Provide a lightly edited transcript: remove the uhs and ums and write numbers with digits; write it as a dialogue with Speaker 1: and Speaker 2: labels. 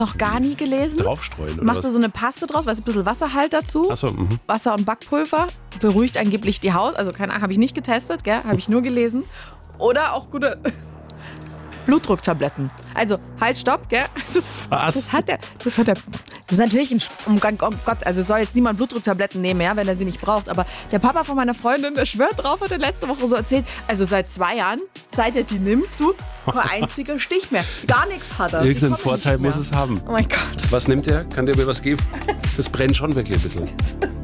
Speaker 1: Noch gar nie gelesen.
Speaker 2: Draufstreuen oder
Speaker 1: Machst du
Speaker 2: was?
Speaker 1: so eine Paste draus, weißt du, ein bisschen Wasser halt dazu.
Speaker 2: Achso,
Speaker 1: Wasser und Backpulver. Beruhigt angeblich die Haut. Also keine Ahnung, habe ich nicht getestet, gell? Habe ich nur gelesen. Oder auch gute Blutdrucktabletten. Also, halt, stopp, gell? Also,
Speaker 2: Was?
Speaker 1: Das ist natürlich oh Gott, also soll jetzt niemand Blutdrucktabletten nehmen, ja, wenn er sie nicht braucht. Aber der Papa von meiner Freundin, der schwört drauf, hat er letzte Woche so erzählt. Also seit 2 Jahren, seit er die nimmt, du, kein einziger Stich mehr. Gar nichts hat er. Die
Speaker 2: Irgendeinen
Speaker 1: kommen
Speaker 2: Vorteil
Speaker 1: nicht mehr.
Speaker 2: muss es haben.
Speaker 1: Oh mein Gott.
Speaker 2: Was nimmt er? Kann der mir was geben? Das brennt schon wirklich ein bisschen.